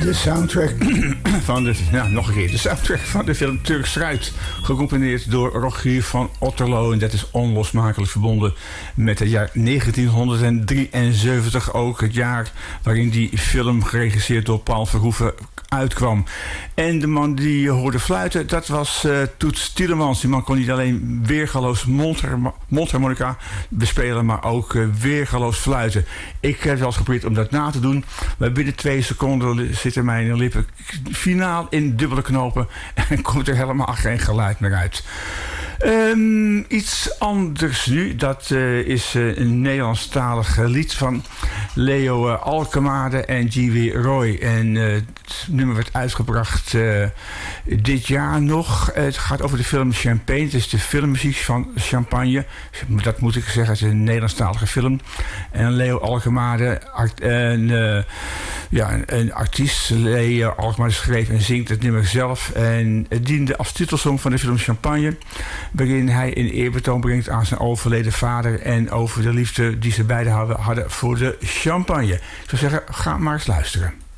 De soundtrack van de, nog een keer, de soundtrack van de film Turk Struit, gecomponeerd door Rogier van Otterlo. En dat is onlosmakelijk verbonden met het jaar 1973, ook het jaar waarin die film geregisseerd door Paul Verhoeven uitkwam. En de man die je hoorde fluiten, dat was Toets Tielemans. Die man kon niet alleen weergaloos mondharmonica bespelen, maar ook weergaloos fluiten. Ik heb wel eens geprobeerd om dat na te doen, maar binnen 2 seconden zitten mijn lippen finaal in dubbele knopen en komt er helemaal geen geluid meer uit. Iets anders nu. Dat is een Nederlandstalig lied van Leo Alkemade en G.W. Roy. En het nummer werd uitgebracht dit jaar nog. Het gaat over de film Champagne. Het is de filmmuziek van Champagne. Dat moet ik zeggen. Het is een Nederlandstalige film. En Leo Alkemade, een artiest. Leo Alkemade schreef en zingt het nummer zelf. En het diende als titelsong van de film Champagne, waarin hij een eerbetoon brengt aan zijn overleden vader en over de liefde die ze beiden hadden voor de champagne. Ik zou zeggen, ga maar eens luisteren.